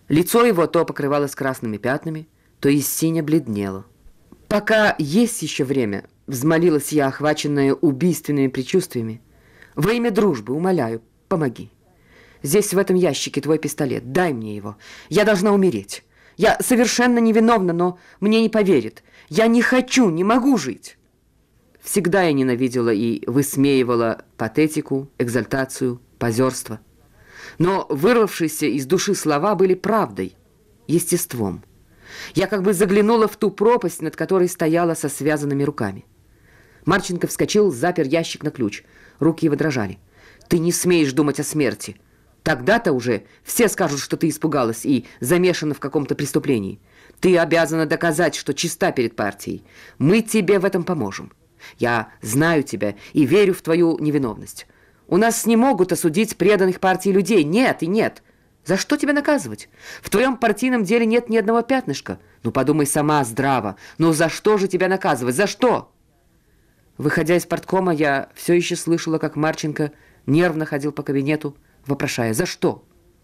Лицо его то покрывалось красными пятнами, то и сине бледнело. «Пока есть еще время», — взмолилась я, охваченная убийственными предчувствиями, «во имя дружбы, умоляю, помоги. Здесь в этом ящике твой пистолет, дай мне его. Я должна умереть. Я совершенно невиновна, но мне не поверят. Я не хочу, не могу жить». Всегда я ненавидела и высмеивала патетику, экзальтацию, позерство. Но вырвавшиеся из души слова были правдой, естеством. Я как бы заглянула в ту пропасть, над которой стояла со связанными руками. Марченко вскочил, запер ящик на ключ. Руки его дрожали. «Ты не смеешь думать о смерти. Тогда-то уже все скажут, что ты испугалась и замешана в каком-то преступлении. Ты обязана доказать, что чиста перед партией. Мы тебе в этом поможем. Я знаю тебя и верю в твою невиновность. У нас не могут осудить преданных партии людей. Нет и нет. За что тебя наказывать? В твоем партийном деле нет ни одного пятнышка. Ну, подумай сама здраво. Ну, за что же тебя наказывать? За что?» Выходя из парткома, я все еще слышала, как Марченко нервно ходил по кабинету, вопрошая: «За что?»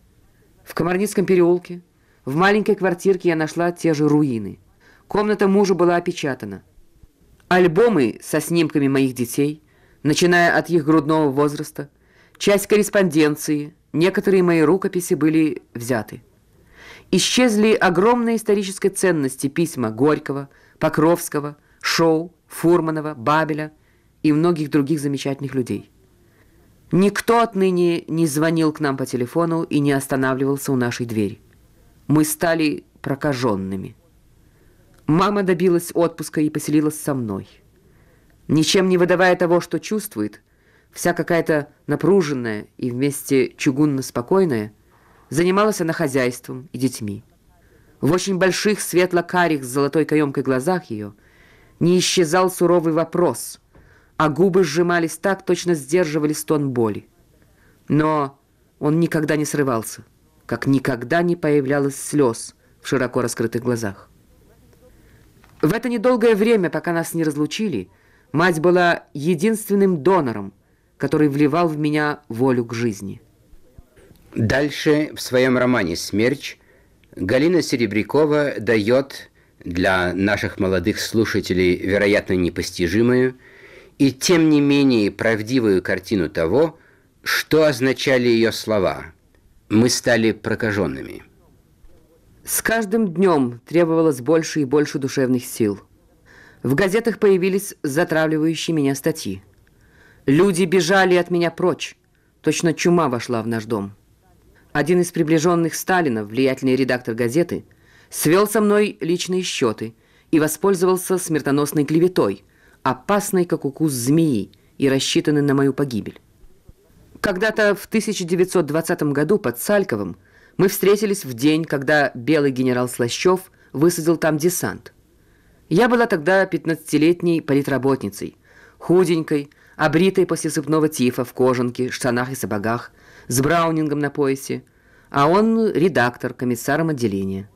В Комарницком переулке, в маленькой квартирке я нашла те же руины. Комната мужа была опечатана. Альбомы со снимками моих детей, начиная от их грудного возраста, часть корреспонденции, некоторые мои рукописи были взяты. Исчезли огромные исторической ценности письма Горького, Покровского, Шоу, Фурманова, Бабеля и многих других замечательных людей. Никто отныне не звонил к нам по телефону и не останавливался у нашей двери. Мы стали прокаженными. Мама добилась отпуска и поселилась со мной. Ничем не выдавая того, что чувствует, вся какая-то напруженная и вместе чугунно-спокойная, занималась она хозяйством и детьми. В очень больших светло-карих с золотой каемкой глазах ее не исчезал суровый вопрос, а губы сжимались так, точно сдерживали стон боли. Но он никогда не срывался, как никогда не появлялось слез в широко раскрытых глазах. В это недолгое время, пока нас не разлучили, мать была единственным донором, который вливал в меня волю к жизни. Дальше в своем романе «Смерч» Галина Серебрякова дает для наших молодых слушателей, вероятно, непостижимую и тем не менее правдивую картину того, что означали ее слова «Мы стали прокаженными». С каждым днем требовалось больше и больше душевных сил. В газетах появились затравливающие меня статьи. Люди бежали от меня прочь. Точно чума вошла в наш дом. Один из приближенных Сталина, влиятельный редактор газеты, свел со мной личные счеты и воспользовался смертоносной клеветой, опасной, как укус змеи, и рассчитанной на мою погибель. Когда-то в 1920 году под Сальковым мы встретились в день, когда белый генерал Слащев высадил там десант. Я была тогда 15-летней политработницей, худенькой, обритой после сыпного тифа в кожанке, штанах и сапогах, с браунингом на поясе, а он редактор, комиссаром отделения.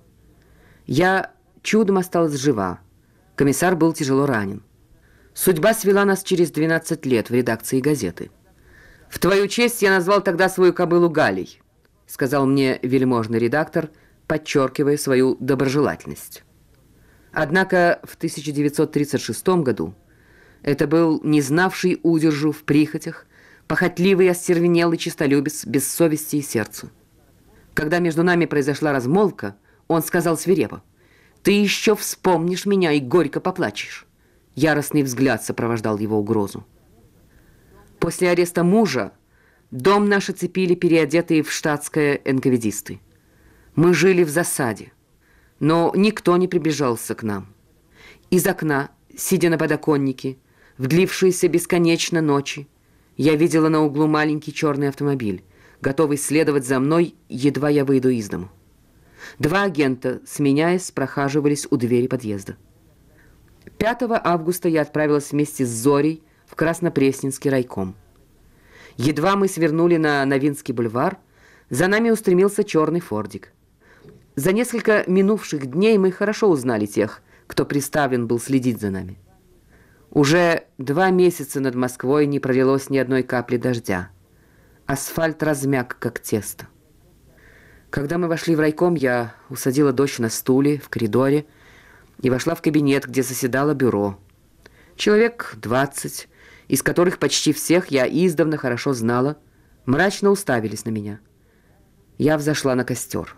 Я чудом осталась жива. Комиссар был тяжело ранен. Судьба свела нас через 12 лет в редакции газеты. «В твою честь я назвал тогда свою кобылу Галей», сказал мне вельможный редактор, подчеркивая свою доброжелательность. Однако в 1936 году это был не знавший удержу в прихотях, похотливый, остервенелый честолюбец без совести и сердца. Когда между нами произошла размолвка, он сказал свирепо: «Ты еще вспомнишь меня и горько поплачешь». Яростный взгляд сопровождал его угрозу. После ареста мужа дом наш оцепили переодетые в штатское НКВДисты. Мы жили в засаде, но никто не приближался к нам. Из окна, сидя на подоконнике, в длившиеся бесконечно ночи, я видела на углу маленький черный автомобиль, готовый следовать за мной, едва я выйду из дому. 2 агента, сменяясь, прохаживались у двери подъезда. 5 августа я отправилась вместе с Зорей в Краснопресненский райком. Едва мы свернули на Новинский бульвар, за нами устремился черный фордик. За несколько минувших дней мы хорошо узнали тех, кто приставлен был следить за нами. Уже 2 месяца над Москвой не пролилось ни одной капли дождя. Асфальт размяк, как тесто. Когда мы вошли в райком, я усадила дочь на стуле в коридоре и вошла в кабинет, где заседало бюро. Человек 20, из которых почти всех я издавна хорошо знала, мрачно уставились на меня. Я взошла на костер.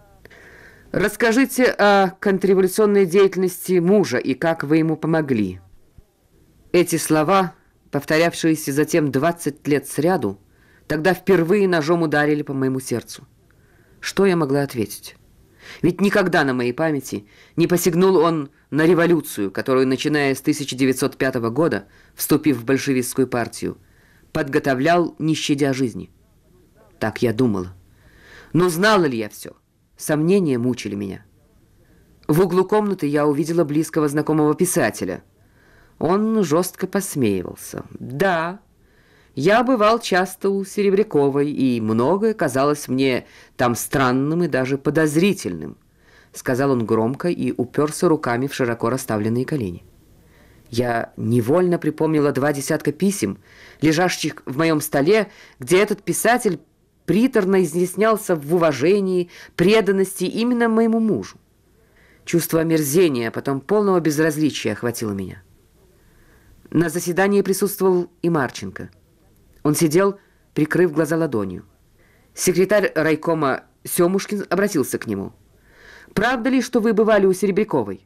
«Расскажите о контрреволюционной деятельности мужа и как вы ему помогли». Эти слова, повторявшиеся затем 20 лет сряду, тогда впервые ножом ударили по моему сердцу. Что я могла ответить? Ведь никогда на моей памяти не посягнул он на революцию, которую, начиная с 1905 года, вступив в большевистскую партию, подготовлял, не щадя жизни. Так я думала. Но знала ли я все? Сомнения мучили меня. В углу комнаты я увидела близкого знакомого писателя. Он жестко посмеивался. Да, я бывал часто у Серебряковой, и многое казалось мне там странным и даже подозрительным, сказал он громко и уперся руками в широко расставленные колени. Я невольно припомнила 20 писем, лежащих в моем столе, где этот писатель приторно изъяснялся в уважении, преданности именно моему мужу. Чувство омерзения, а потом полного безразличия охватило меня. На заседании присутствовал и Марченко. Он сидел, прикрыв глаза ладонью. Секретарь райкома Семушкин обратился к нему. «Правда ли, что вы бывали у Серебряковой?»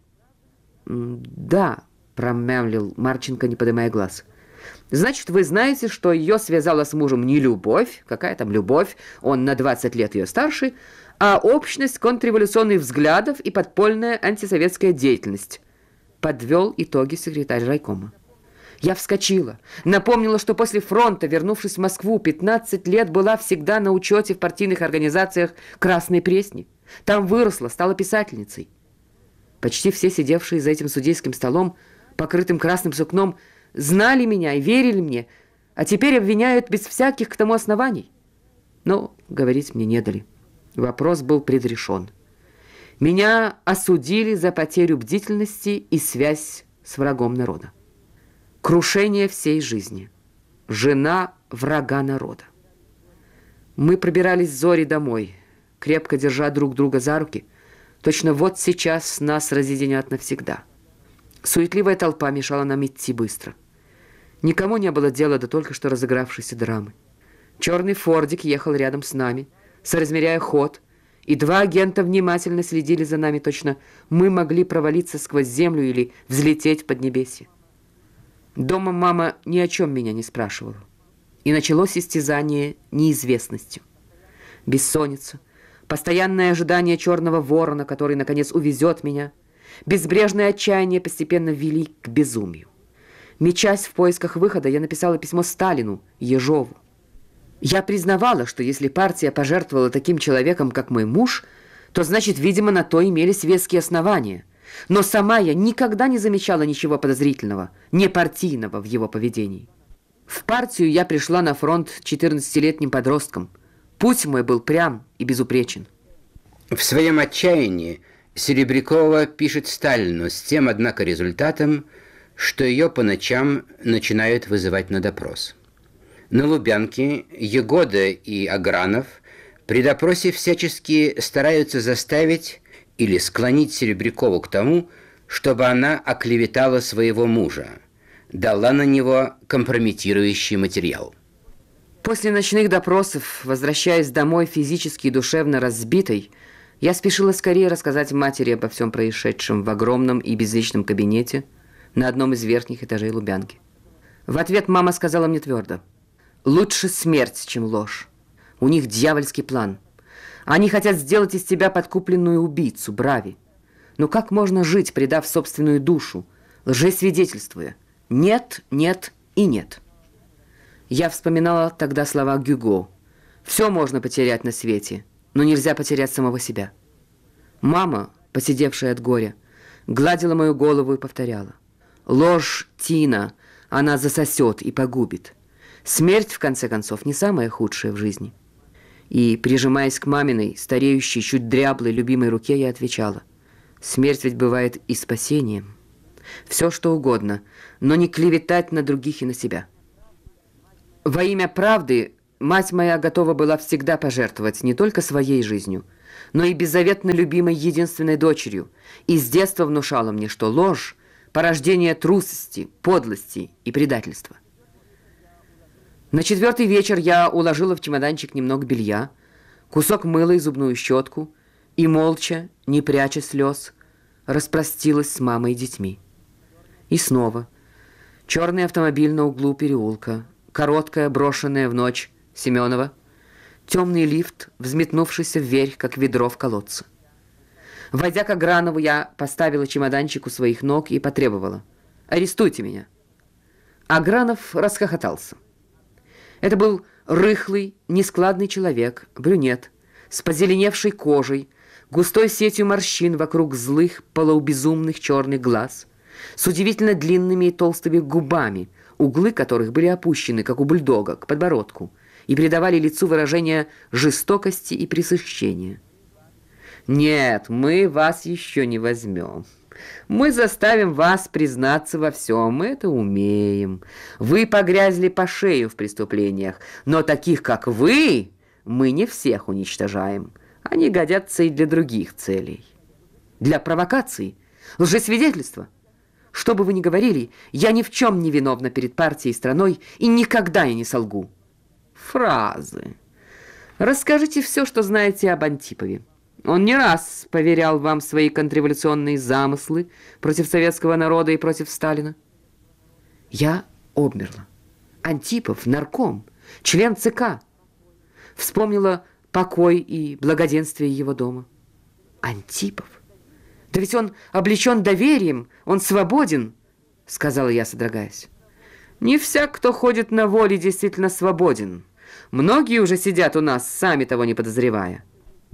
«Да», — промямлил Марченко, не поднимая глаз. «Значит, вы знаете, что ее связала с мужем не любовь, какая там любовь, он на 20 лет ее старше, а общность контрреволюционных взглядов и подпольная антисоветская деятельность», — подвел итоги секретарь райкома. Я вскочила, напомнила, что после фронта, вернувшись в Москву, 15 лет была всегда на учете в партийных организациях «Красной Пресни». Там выросла, стала писательницей. Почти все сидевшие за этим судейским столом, покрытым красным сукном, знали меня и верили мне, а теперь обвиняют без всяких к тому оснований. Но говорить мне не дали. Вопрос был предрешен. Меня осудили за потерю бдительности и связь с врагом народа. Крушение всей жизни. Жена врага народа. Мы пробирались с Зорей домой, крепко держа друг друга за руки. Точно вот сейчас нас разъединят навсегда. Суетливая толпа мешала нам идти быстро. Никому не было дела до только что разыгравшейся драмы. Черный фордик ехал рядом с нами, соразмеряя ход, и 2 агента внимательно следили за нами, точно мы могли провалиться сквозь землю или взлететь в поднебесье. Дома мама ни о чем меня не спрашивала. И началось истязание неизвестностью. Бессонница, постоянное ожидание черного ворона, который, наконец, увезет меня, безбрежное отчаяние постепенно вели к безумию. Мечась в поисках выхода, я написала письмо Сталину, Ежову. Я признавала, что если партия пожертвовала таким человеком, как мой муж, то, значит, видимо, на то имелись веские основания. Но сама я никогда не замечала ничего подозрительного, непартийного в его поведении. В партию я пришла на фронт 14-летним подростком. Путь мой был прям и безупречен. В своем отчаянии Серебрякова пишет Сталину с тем, однако, результатом, что ее по ночам начинают вызывать на допрос. На Лубянке Егода и Агранов при допросе всячески стараются заставить или склонить Серебрякову к тому, чтобы она оклеветала своего мужа, дала на него компрометирующий материал. После ночных допросов, возвращаясь домой физически и душевно разбитой, я спешила скорее рассказать матери обо всем происшедшем в огромном и безличном кабинете на одном из верхних этажей Лубянки. В ответ мама сказала мне твердо: «Лучше смерть, чем ложь. У них дьявольский план. Они хотят сделать из тебя подкупленную убийцу, брави. Но как можно жить, предав собственную душу, лжесвидетельствуя? Нет, нет и нет». Я вспоминала тогда слова Гюго. «Все можно потерять на свете, но нельзя потерять самого себя». Мама, посидевшая от горя, гладила мою голову и повторяла: «Ложь, Тина, она засосет и погубит. Смерть, в конце концов, не самое худшее в жизни». И, прижимаясь к маминой, стареющей, чуть дряблой, любимой руке, я отвечала: «Смерть ведь бывает и спасением. Все, что угодно, но не клеветать на других и на себя». Во имя правды мать моя готова была всегда пожертвовать не только своей жизнью, но и беззаветно любимой единственной дочерью, и с детства внушала мне, что ложь – порождение трусости, подлости и предательства. На 4-й вечер я уложила в чемоданчик немного белья, кусок мыла и зубную щетку, и молча, не пряча слез, распростилась с мамой и детьми. И снова черный автомобиль на углу переулка, короткая брошенная в ночь Семенова, темный лифт, взметнувшийся вверх, как ведро в колодце. Войдя к Агранову, я поставила чемоданчик у своих ног и потребовала: «Арестуйте меня». Агранов расхохотался. Это был рыхлый, нескладный человек, брюнет, с позеленевшей кожей, густой сетью морщин вокруг злых, полубезумных черных глаз, с удивительно длинными и толстыми губами, углы которых были опущены, как у бульдога, к подбородку, и придавали лицу выражение жестокости и пресыщения. «Нет, мы вас еще не возьмем. Мы заставим вас признаться во всем, мы это умеем. Вы погрязли по шею в преступлениях, но таких, как вы, мы не всех уничтожаем. Они годятся и для других целей. Для провокаций, лжесвидетельства. Что бы вы ни говорили, я ни в чем не виновна перед партией и страной, и никогда я не солгу». Фразы. Расскажите все, что знаете об Антипове. Он не раз поверял вам свои контрреволюционные замыслы против советского народа и против Сталина. Я обмерла. Антипов, нарком, член ЦК. Вспомнила покой и благоденствие его дома. Антипов? Да ведь он облечен доверием, он свободен, сказала я, содрогаясь. Не всяк, кто ходит на воле, действительно свободен. Многие уже сидят у нас, сами того не подозревая.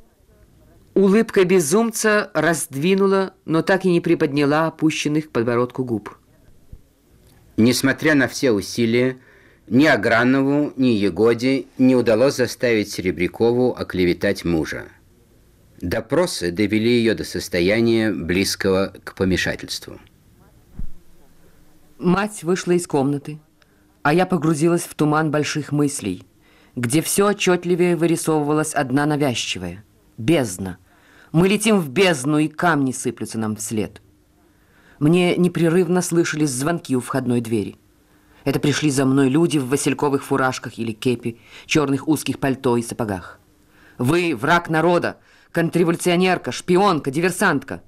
Улыбка безумца раздвинула, но так и не приподняла опущенных к подбородку губ. Несмотря на все усилия, ни Агранову, ни Егоде не удалось заставить Серебрякову оклеветать мужа. Допросы довели ее до состояния, близкого к помешательству. Мать вышла из комнаты, а я погрузилась в туман больших мыслей, где все отчетливее вырисовывалась одна навязчивая – бездна. Мы летим в бездну, и камни сыплются нам вслед. Мне непрерывно слышались звонки у входной двери. Это пришли за мной люди в васильковых фуражках или кепи, черных узких пальто и сапогах. Вы враг народа, контрреволюционерка, шпионка, диверсантка.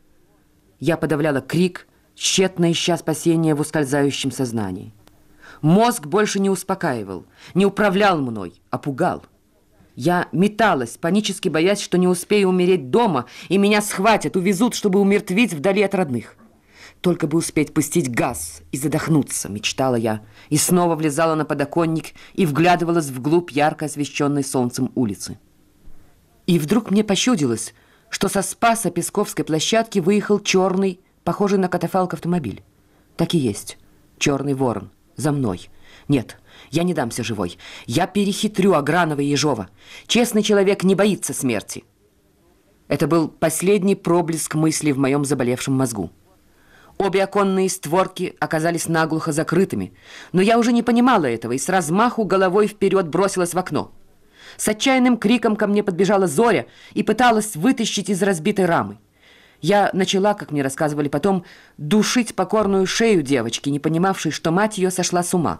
Я подавляла крик, тщетно ища спасения в ускользающем сознании. Мозг больше не успокаивал, не управлял мной, а пугал. Я металась, панически боясь, что не успею умереть дома, и меня схватят, увезут, чтобы умертвить вдали от родных. Только бы успеть пустить газ и задохнуться, мечтала я, и снова влезала на подоконник и вглядывалась вглубь ярко освещенной солнцем улицы. И вдруг мне почудилось, что со Спаса Песковской площадки выехал черный, похожий на катафалк автомобиль. Так и есть, черный ворон, за мной. Нет, я не дамся живой. Я перехитрю Агранова и Ежова. Честный человек не боится смерти. Это был последний проблеск мысли в моем заболевшем мозгу. Обе оконные створки оказались наглухо закрытыми, но я уже не понимала этого и с размаху головой вперед бросилась в окно. С отчаянным криком ко мне подбежала Зоря и пыталась вытащить из разбитой рамы. Я начала, как мне рассказывали потом, душить покорную шею девочки, не понимавшей, что мать ее сошла с ума.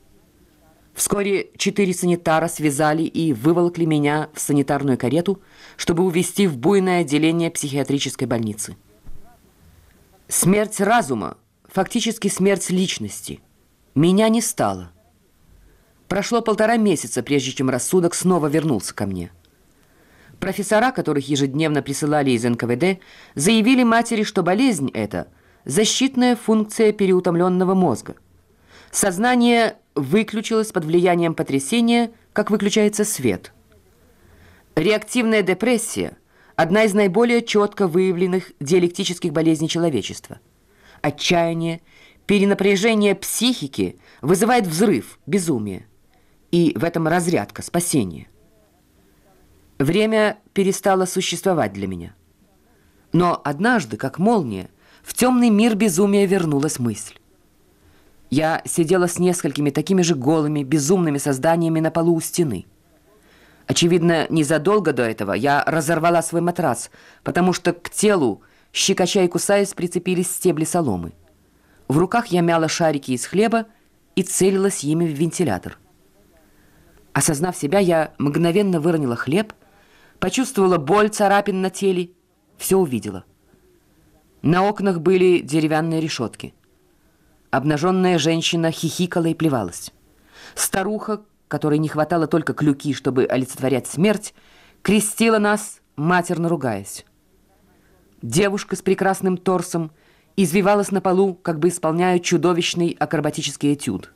Вскоре 4 санитара связали и выволокли меня в санитарную карету, чтобы увезти в буйное отделение психиатрической больницы. Смерть разума, фактически смерть личности. Меня не стало. Прошло 1,5 месяца, прежде чем рассудок снова вернулся ко мне. Профессора, которых ежедневно присылали из НКВД, заявили матери, что болезнь эта – защитная функция переутомленного мозга. Сознание выключилось под влиянием потрясения, как выключается свет. Реактивная депрессия – одна из наиболее четко выявленных диалектических болезней человечества. Отчаяние, перенапряжение психики вызывает взрыв, безумие. И в этом разрядка, спасение. Время перестало существовать для меня. Но однажды, как молния, в темный мир безумия вернулась мысль. Я сидела с несколькими такими же голыми, безумными созданиями на полу у стены. Очевидно, незадолго до этого я разорвала свой матрас, потому что к телу, щекоча и кусаясь, прицепились стебли соломы. В руках я мяла шарики из хлеба и целилась ими в вентилятор. Осознав себя, я мгновенно выронила хлеб, почувствовала боль царапин на теле, все увидела. На окнах были деревянные решетки. Обнаженная женщина хихикала и плевалась. Старуха, которой не хватало только клюки, чтобы олицетворять смерть, крестила нас, матерно ругаясь. Девушка с прекрасным торсом извивалась на полу, как бы исполняя чудовищный акробатический этюд.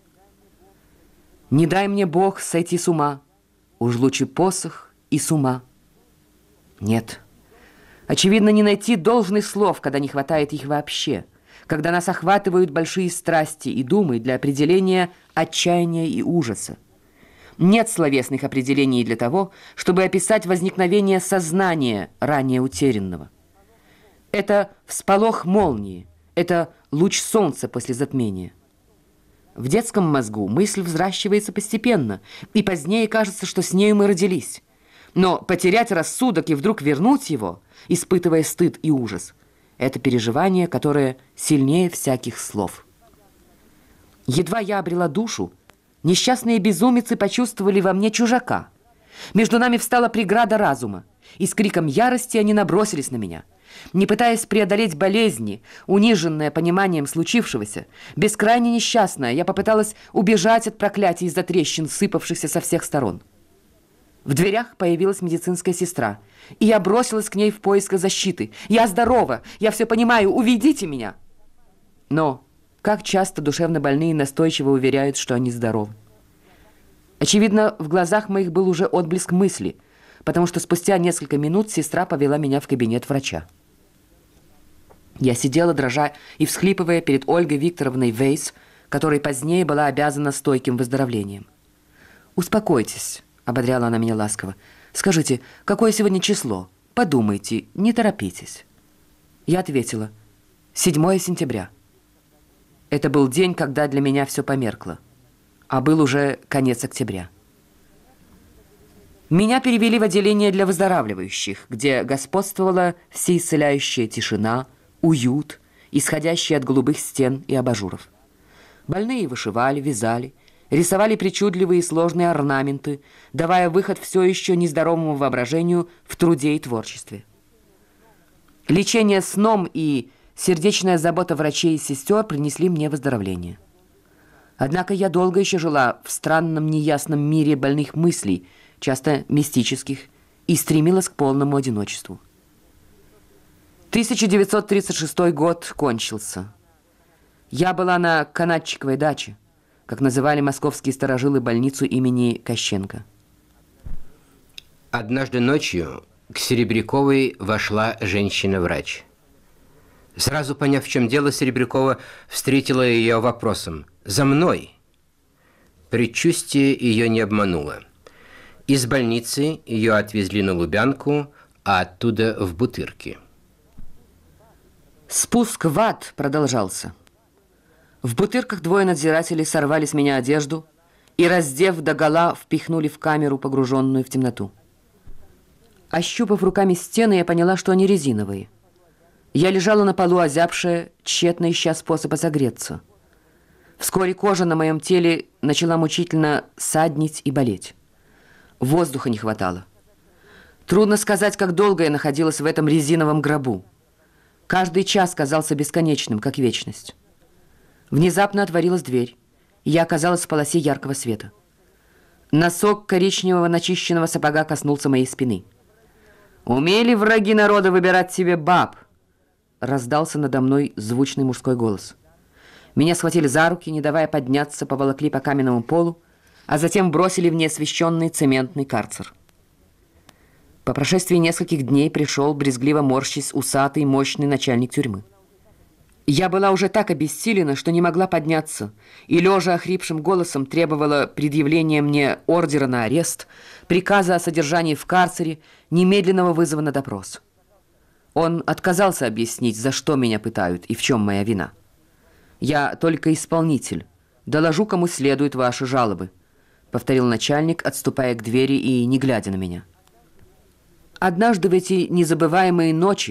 «Не дай мне Бог сойти с ума, уж лучше посох и с ума». Нет. Очевидно, не найти должных слов, когда не хватает их вообще, когда нас охватывают большие страсти и думы для определения отчаяния и ужаса. Нет словесных определений для того, чтобы описать возникновение сознания ранее утерянного. Это всполох молнии, это луч солнца после затмения. В детском мозгу мысль взращивается постепенно, и позднее кажется, что с нею мы родились. Но потерять рассудок и вдруг вернуть его, испытывая стыд и ужас, это переживание, которое сильнее всяких слов. Едва я обрела душу, несчастные безумицы почувствовали во мне чужака. Между нами встала преграда разума, и с криком ярости они набросились на меня. Не пытаясь преодолеть болезни, униженная пониманием случившегося, бескрайне несчастная, я попыталась убежать от проклятий из-за трещин, сыпавшихся со всех сторон. В дверях появилась медицинская сестра, и я бросилась к ней в поисках защиты. «Я здорова! Я все понимаю! Уведите меня!» Но как часто душевнобольные настойчиво уверяют, что они здоровы. Очевидно, в глазах моих был уже отблеск мысли, потому что спустя несколько минут сестра повела меня в кабинет врача. Я сидела, дрожа и всхлипывая перед Ольгой Викторовной Вейс, которой позднее была обязана стойким выздоровлением. «Успокойтесь», — ободряла она меня ласково. «Скажите, какое сегодня число? Подумайте, не торопитесь». Я ответила: 7 сентября. Это был день, когда для меня все померкло, а был уже конец октября. Меня перевели в отделение для выздоравливающих, где господствовала всеисцеляющая тишина, уют, исходящий от голубых стен и абажуров. Больные вышивали, вязали, рисовали причудливые и сложные орнаменты, давая выход все еще нездоровому воображению в труде и творчестве. Лечение сном и сердечная забота врачей и сестер принесли мне выздоровление. Однако я долго еще жила в странном неясном мире больных мыслей, часто мистических, и стремилась к полному одиночеству. 1936 год кончился. Я была на Канатчиковой даче, как называли московские старожилы больницу имени Кощенко. Однажды ночью к Серебряковой вошла женщина-врач. Сразу поняв, в чем дело, Серебрякова встретила ее вопросом: «За мной!». Предчувствие ее не обмануло. Из больницы ее отвезли на Лубянку, а оттуда в Бутырки. Спуск в ад продолжался. В Бутырках двое надзирателей сорвали с меня одежду и, раздев догола, впихнули в камеру, погруженную в темноту. Ощупав руками стены, я поняла, что они резиновые. Я лежала на полу, озябшая, тщетно ища способа согреться. Вскоре кожа на моем теле начала мучительно саднить и болеть. Воздуха не хватало. Трудно сказать, как долго я находилась в этом резиновом гробу. Каждый час казался бесконечным, как вечность. Внезапно отворилась дверь, и я оказалась в полосе яркого света. Носок коричневого начищенного сапога коснулся моей спины. «Умели враги народа выбирать себе баб?» Раздался надо мной звучный мужской голос. Меня схватили за руки, не давая подняться, поволокли по каменному полу, а затем бросили в неосвещенный цементный карцер. По прошествии нескольких дней пришел, брезгливо морщись, усатый, мощный начальник тюрьмы. Я была уже так обессилена, что не могла подняться, и, лежа охрипшим голосом, требовала предъявления мне ордера на арест, приказа о содержании в карцере, немедленного вызова на допрос. Он отказался объяснить, за что меня пытают и в чем моя вина. «Я только исполнитель. Доложу, кому следует ваши жалобы», повторил начальник, отступая к двери и не глядя на меня. Однажды в эти незабываемые ночи